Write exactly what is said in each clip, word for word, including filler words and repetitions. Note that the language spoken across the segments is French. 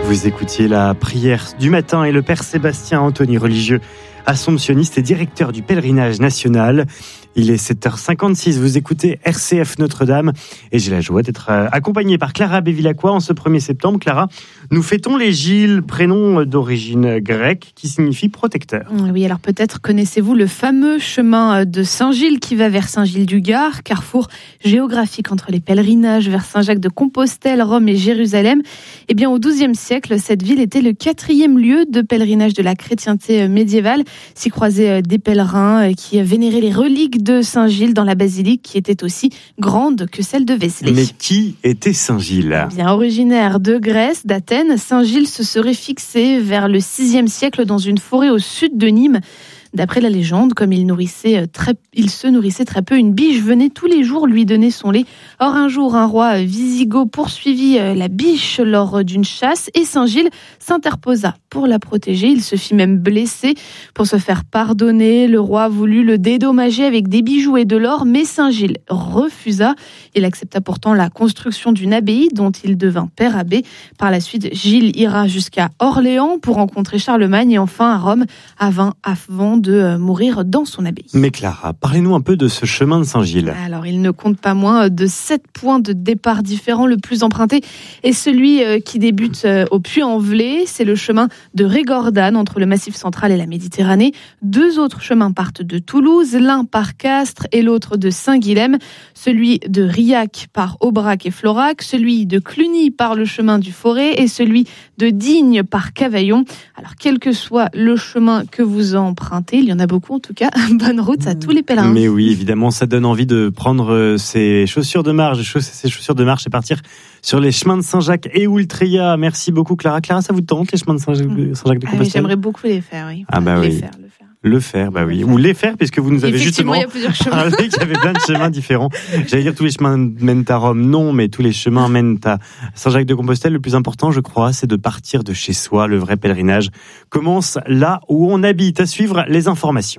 Vous écoutiez la prière du matin et le Père Sébastien Anthony, religieux assomptionniste et directeur du pèlerinage national. Il est sept heures cinquante-six, vous écoutez R C F Notre-Dame et j'ai la joie d'être accompagné par Clara Bevilacqua en ce premier septembre. Clara, nous fêtons les Gilles, prénom d'origine grecque qui signifie protecteur. Oui, alors peut-être connaissez-vous le fameux chemin de Saint-Gilles qui va vers Saint-Gilles-du-Gard, carrefour géographique entre les pèlerinages vers Saint-Jacques-de-Compostelle, Rome et Jérusalem. Eh bien, au douzième siècle, cette ville était le quatrième lieu de pèlerinage de la chrétienté médiévale. S'y croisaient des pèlerins qui vénéraient les reliques de Saint-Gilles dans la basilique qui était aussi grande que celle de Vézelay. Mais qui était Saint-Gilles ? Eh bien, originaire de Grèce, d'Athènes, Saint-Gilles se serait fixé vers le sixième siècle dans une forêt au sud de Nîmes. D'après la légende, comme il, nourrissait très, il se nourrissait très peu, une biche venait tous les jours lui donner son lait. Or, un jour, un roi wisigoth poursuivit la biche lors d'une chasse et Saint-Gilles s'interposa pour la protéger. Il se fit même blesser. Pour se faire pardonner, le roi voulut le dédommager avec des bijoux et de l'or, mais Saint-Gilles refusa. Il accepta pourtant la construction d'une abbaye dont il devint père abbé. Par la suite, Gilles ira jusqu'à Orléans pour rencontrer Charlemagne et enfin à Rome avant, avant de mourir dans son abbaye. Mais Clara, parlez-nous un peu de ce chemin de Saint-Gilles. Alors, il ne compte pas moins de sept points de départ différents. Le plus emprunté est celui qui débute au Puy-en-Velay. C'est le chemin de Régordane entre le Massif central et la Méditerranée. Deux autres chemins partent de Toulouse, l'un par Castres et l'autre de Saint-Guilhem. Celui de Riac par Aubrac et Florac, celui de Cluny par le chemin du Forêt et celui de Digne par Cavaillon. Alors, quel que soit le chemin que vous empruntez, il y en a beaucoup en tout cas, bonne route à tous les pèlerins. Mais oui, évidemment, ça donne envie de prendre ses chaussures de marche, de chausser ses chaussures de marche et partir sur les chemins de Saint-Jacques et Oultreya. Merci beaucoup Clara. Clara, ça vous tente les chemins de Saint-Jacques de Compostelle ? Ah oui, j'aimerais beaucoup les faire, oui. Ah bah les oui. faire, le faire. Le faire, bah oui. Ou les faire, puisque vous nous avez justement il y a plusieurs chemins. parlé qu'il y avait plein de chemins différents. J'allais dire tous les chemins mènent à Rome, non, mais tous les chemins mènent à Saint-Jacques-de-Compostelle. Le plus important, je crois, c'est de partir de chez soi. Le vrai pèlerinage commence là où on habite. À suivre les informations.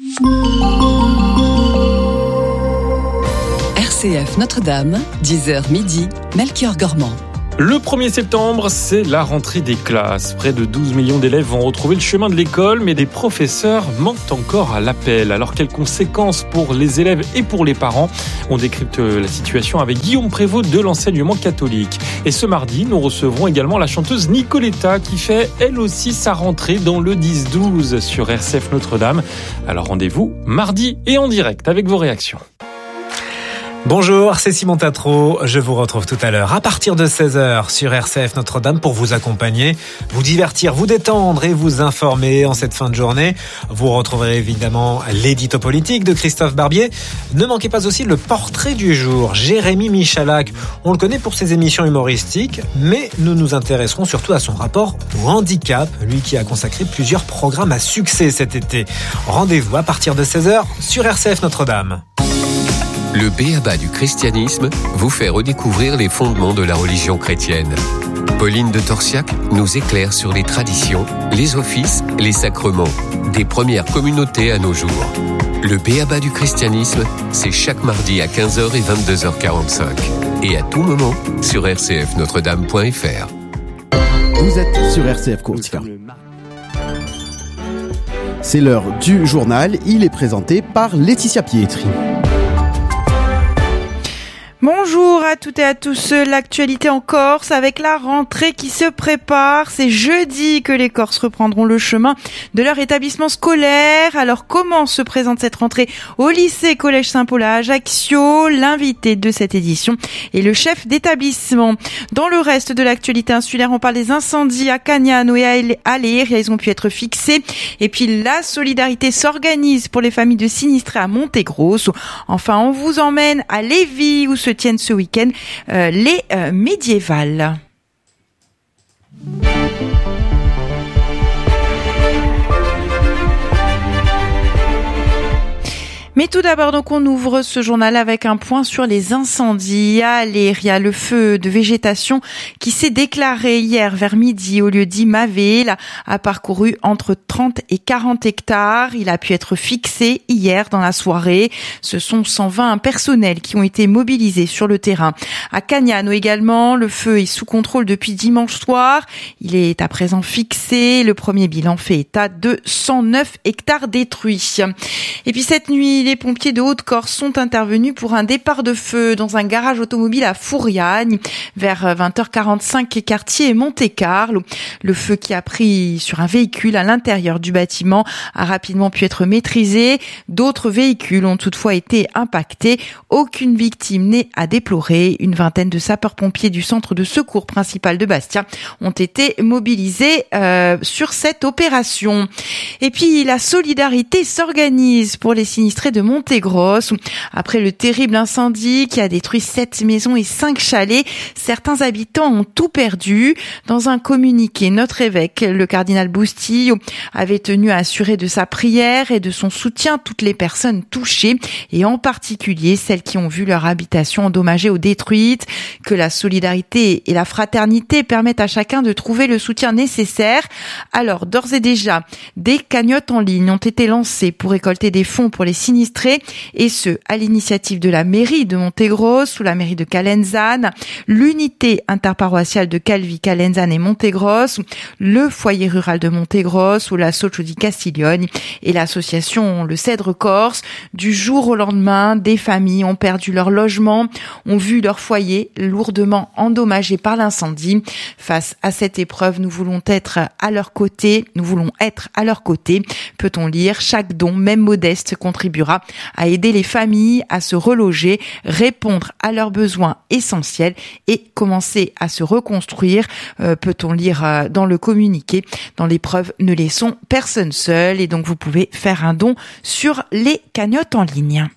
R C F Notre-Dame, dix heures midi, Melchior Gormand. Le premier septembre, c'est la rentrée des classes. Près de douze millions d'élèves vont retrouver le chemin de l'école, mais des professeurs manquent encore à l'appel. Alors, quelles conséquences pour les élèves et pour les parents ? On décrypte la situation avec Guillaume Prévost de l'enseignement catholique. Et ce mardi, nous recevrons également la chanteuse Nicoletta qui fait elle aussi sa rentrée dans le dix douze sur R C F Notre-Dame. Alors rendez-vous mardi et en direct avec vos réactions. Bonjour, c'est Simon Tatro. Je vous retrouve tout à l'heure à partir de seize heures sur R C F Notre-Dame pour vous accompagner, vous divertir, vous détendre et vous informer en cette fin de journée. Vous retrouverez évidemment l'édito politique de Christophe Barbier. Ne manquez pas aussi le portrait du jour, Jérémy Michalak. On le connaît pour ses émissions humoristiques, mais nous nous intéresserons surtout à son rapport au handicap, lui qui a consacré plusieurs programmes à succès cet été. Rendez-vous à partir de seize heures sur R C F Notre-Dame. Le B A B A du christianisme vous fait redécouvrir les fondements de la religion chrétienne. Pauline de Torsiac nous éclaire sur les traditions, les offices, les sacrements, des premières communautés à nos jours. Le B A B A du christianisme, c'est chaque mardi à quinze heures et vingt-deux heures quarante-cinq. Et à tout moment sur r c f notre dame point f r. Vous êtes sur R C F Quotidien. C'est l'heure du journal. Il est présenté par Laetitia Pietri. Bonjour à toutes et à tous, l'actualité en Corse avec la rentrée qui se prépare. C'est jeudi que les Corses reprendront le chemin de leur établissement scolaire. Alors comment se présente cette rentrée au lycée Collège Saint-Paul à Ajaccio? L'invité de cette édition est le chef d'établissement. Dans le reste de l'actualité insulaire, on parle des incendies à Cagnano et à Léria. Ils ont pu être fixés. Et puis la solidarité s'organise pour les familles de sinistrés à Montegrosso. Enfin, on vous emmène à Lévis où se tiennent ce week-end euh, les euh, médiévales. Mais tout d'abord, donc, on ouvre ce journal avec un point sur les incendies. À Aléria, le feu de végétation qui s'est déclaré hier vers midi au lieu dit Mavél a parcouru entre trente et quarante hectares. Il a pu être fixé hier dans la soirée. Ce sont cent vingt personnels qui ont été mobilisés sur le terrain. À Cagnano également, le feu est sous contrôle depuis dimanche soir. Il est à présent fixé. Le premier bilan fait état de cent neuf hectares détruits. Et puis cette nuit, les pompiers de Haute-Corse sont intervenus pour un départ de feu dans un garage automobile à Fouriagne vers vingt heures quarante-cinq, quartier Monte-Carlo. Le feu qui a pris sur un véhicule à l'intérieur du bâtiment a rapidement pu être maîtrisé. D'autres véhicules ont toutefois été impactés. Aucune victime n'est à déplorer. Une vingtaine de sapeurs-pompiers du centre de secours principal de Bastia ont été mobilisés euh, sur cette opération. Et puis la solidarité s'organise pour les sinistrés de Montégrosse. Après le terrible incendie qui a détruit sept maisons et cinq chalets, certains habitants ont tout perdu. Dans un communiqué, notre évêque, le cardinal Bustillo, avait tenu à assurer de sa prière et de son soutien toutes les personnes touchées, et en particulier celles qui ont vu leur habitation endommagée ou détruite. Que la solidarité et la fraternité permettent à chacun de trouver le soutien nécessaire. Alors, d'ores et déjà, des cagnottes en ligne ont été lancées pour récolter des fonds pour les sinistrés, et ce, à l'initiative de la mairie de Montégrosse ou la mairie de Calenzane, l'unité interparoissiale de Calvi, Calenzane et Montégrosse, le foyer rural de Montégrosse ou la Socio di Castiglione et l'association Le Cèdre Corse. Du jour au lendemain, des familles ont perdu leur logement, ont vu leur foyer lourdement endommagé par l'incendie. Face à cette épreuve, nous voulons être à leur côté, nous voulons être à leur côté, peut-on lire. Chaque don, même modeste, contribuera à aider les familles à se reloger, répondre à leurs besoins essentiels et commencer à se reconstruire, euh, peut-on lire euh, dans le communiqué. Dans l'épreuve, ne laissons personne seul, et donc vous pouvez faire un don sur les cagnottes en ligne.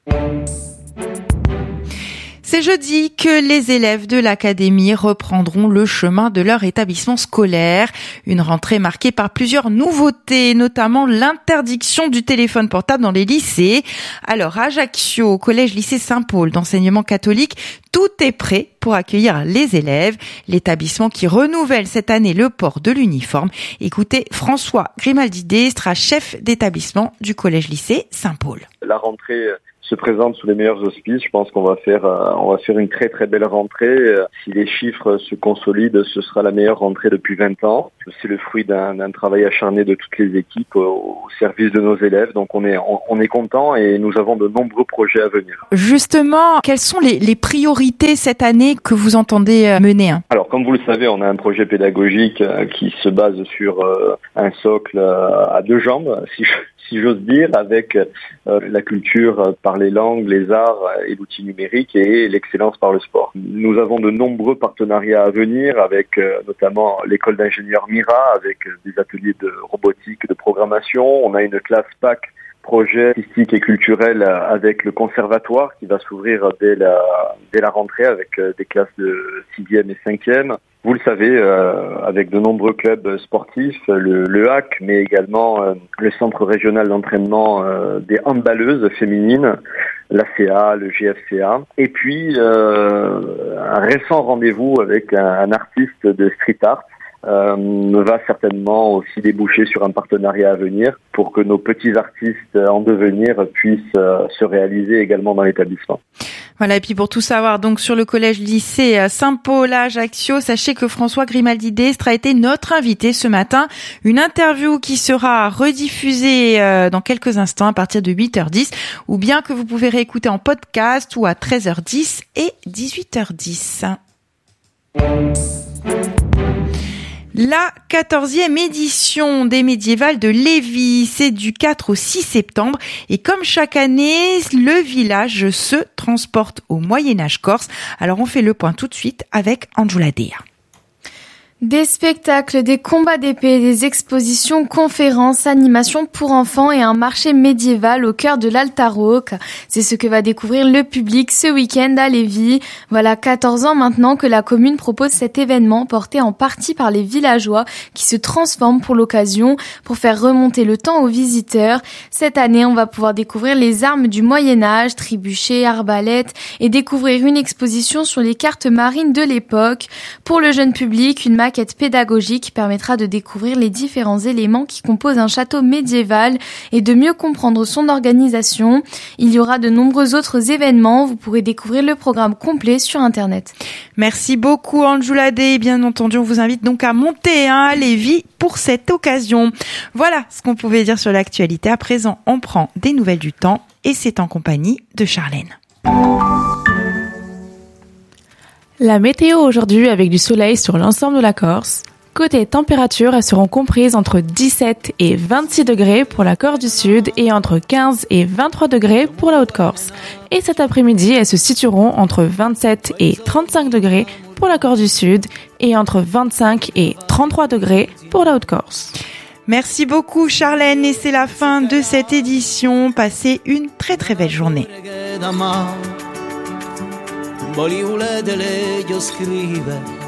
C'est jeudi que les élèves de l'académie reprendront le chemin de leur établissement scolaire. Une rentrée marquée par plusieurs nouveautés, notamment l'interdiction du téléphone portable dans les lycées. Alors, à Ajaccio, au collège-lycée Saint-Paul d'enseignement catholique, tout est prêt pour accueillir les élèves. L'établissement qui renouvelle cette année le port de l'uniforme. Écoutez François Grimaldi-Destra, chef d'établissement du collège-lycée Saint-Paul. La rentrée se présente sous les meilleurs auspices. Je pense qu'on va faire, euh, on va faire une très très belle rentrée. Euh, si les chiffres se consolident, ce sera la meilleure rentrée depuis vingt ans. C'est le fruit d'un, d'un travail acharné de toutes les équipes au, au service de nos élèves. Donc on est, on, on est content et nous avons de nombreux projets à venir. Justement, quelles sont les, les priorités cette année que vous entendez mener hein Alors, comme vous le savez, on a un projet pédagogique euh, qui se base sur euh, un socle euh, à deux jambes, si je si j'ose dire, avec euh, la culture euh, par les langues, les arts et l'outil numérique, et l'excellence par le sport. Nous avons de nombreux partenariats à venir avec euh, notamment l'école d'ingénieurs Mira, avec des ateliers de robotique, de programmation. On a une classe P A C, projet artistique et culturel, avec le conservatoire qui va s'ouvrir dès la, dès la rentrée avec des classes de sixième et cinquième. Vous le savez, euh, avec de nombreux clubs sportifs, le, le H A C, mais également euh, le Centre régional d'entraînement euh, des handballeuses féminines, l'A C A, le G F C A. Et puis, euh, un récent rendez-vous avec un, un artiste de street art euh, va certainement aussi déboucher sur un partenariat à venir pour que nos petits artistes en devenir puissent euh, se réaliser également dans l'établissement. Voilà, et puis pour tout savoir, donc sur le collège-lycée Saint-Paul à Ajaccio, sachez que François Grimaldi-Destre a été notre invité ce matin. Une interview qui sera rediffusée euh, dans quelques instants à partir de huit heures dix, ou bien que vous pouvez réécouter en podcast ou à treize heures dix et dix-huit heures dix. La quatorzième édition des Médiévales de Lévis, c'est du quatre au six septembre, et comme chaque année, le village se transporte au Moyen-Âge corse. Alors on fait le point tout de suite avec Anjula Dea. Des spectacles, des combats d'épée, des expositions, conférences, animations pour enfants et un marché médiéval au cœur de l'Altaroc. C'est ce que va découvrir le public ce week-end à Lévis. Voilà quatorze ans maintenant que la commune propose cet événement porté en partie par les villageois qui se transforment pour l'occasion pour faire remonter le temps aux visiteurs. Cette année, on va pouvoir découvrir les armes du Moyen-Âge, trébuchets, arbalètes et découvrir une exposition sur les cartes marines de l'époque. Pour le jeune public, une maquette pédagogique permettra de découvrir les différents éléments qui composent un château médiéval et de mieux comprendre son organisation. Il y aura de nombreux autres événements. Vous pourrez découvrir le programme complet sur Internet. Merci beaucoup, Anjula Day. Bien entendu, on vous invite donc à monter hein, à Lévis pour cette occasion. Voilà ce qu'on pouvait dire sur l'actualité. À présent, on prend des nouvelles du temps et c'est en compagnie de Charlène. La météo aujourd'hui avec du soleil sur l'ensemble de la Corse. Côté température, elles seront comprises entre dix-sept et vingt-six degrés pour la Corse du Sud et entre quinze et vingt-trois degrés pour la Haute-Corse. Et cet après-midi, elles se situeront entre vingt-sept et trente-cinq degrés pour la Corse du Sud et entre vingt-cinq et trente-trois degrés pour la Haute-Corse. Merci beaucoup Charlène et c'est la fin de cette édition. Passez une très très belle journée. Volevo le io scrive